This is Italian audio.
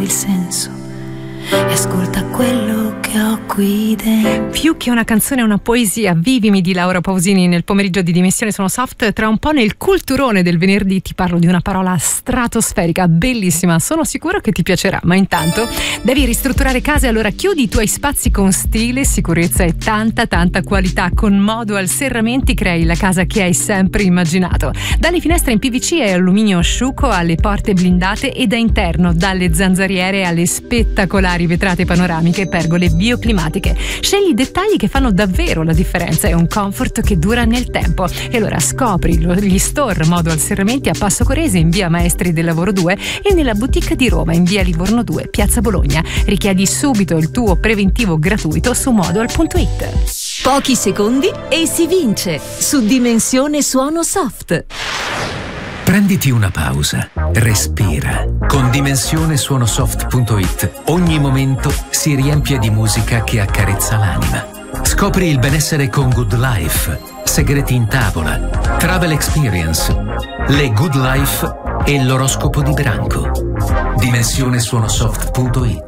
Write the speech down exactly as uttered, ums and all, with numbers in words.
il senso e ascolta quello che ho qui dentro. Più che una canzone è una poesia. Vivimi di Laura Pausini nel pomeriggio di Dimensione Sono Soft. Tra un po' nel culturone del venerdì ti parlo di una parola stratosferica, bellissima, sono sicuro che ti piacerà. Ma intanto devi ristrutturare casa e allora chiudi i tuoi spazi con stile, sicurezza e tanta tanta qualità. Con Modual Serramenti crei la casa che hai sempre immaginato. Dalle finestre in P V C e alluminio asciutto alle porte blindate e da interno, dalle zanzariere alle spettacolari vetrate panoramiche e pergole bioclimatiche. Scegli i dettagli che fanno davvero la differenza e un comfort che dura nel tempo. E allora scopri gli store Modual Serramenti a Passo Corese in via Maestri del Lavoro due e nella boutique di Roma in via Livorno due, piazza Bologna. Richiedi subito il tuo preventivo gratuito su modual punto it. Pochi secondi e si vince su Dimensione Suono Soft. Prenditi una pausa, respira. Con Dimensione Suono Soft punto it ogni momento si riempie di musica che accarezza l'anima. Scopri il benessere con Good Life, segreti in tavola, travel experience, le Good Life e l'oroscopo di branco. Dimensione Suono Soft punto it.